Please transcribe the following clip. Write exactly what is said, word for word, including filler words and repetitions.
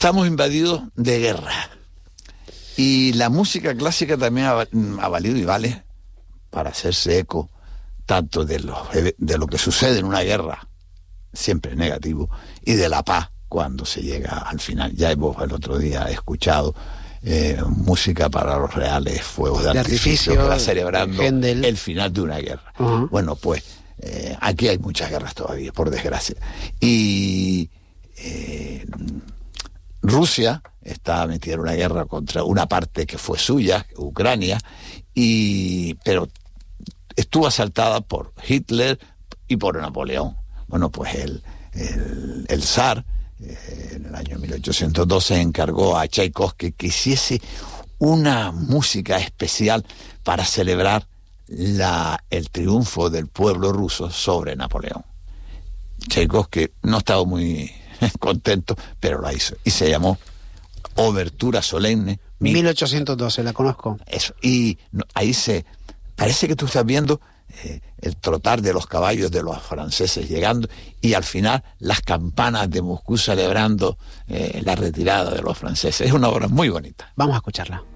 estamos invadidos de guerra. Y la música clásica también ha, ha valido y vale para hacerse eco tanto de lo, de lo que sucede en una guerra, siempre negativo, y de la paz cuando se llega al final. Ya hemos el otro día escuchado eh, música para los reales fuegos de, de artificio, artificio que va celebrando Händel. El final de una guerra. Uh-huh. Bueno, pues eh, aquí hay muchas guerras todavía, por desgracia. Y eh, Rusia está metida en una guerra contra una parte que fue suya, Ucrania, y pero estuvo asaltada por Hitler y por Napoleón. Bueno, pues el, el, el zar eh, en el año mil ochocientos doce encargó a Tchaikovsky que hiciese una música especial para celebrar la, el triunfo del pueblo ruso sobre Napoleón. Tchaikovsky no estaba muy contento, pero la hizo, y se llamó Obertura Solemne. mil ochocientos doce, la conozco. Eso, y no, ahí se... Parece que tú estás viendo eh, el trotar de los caballos de los franceses llegando, y al final las campanas de Moscú celebrando eh, la retirada de los franceses. Es una obra muy bonita. Vamos a escucharla.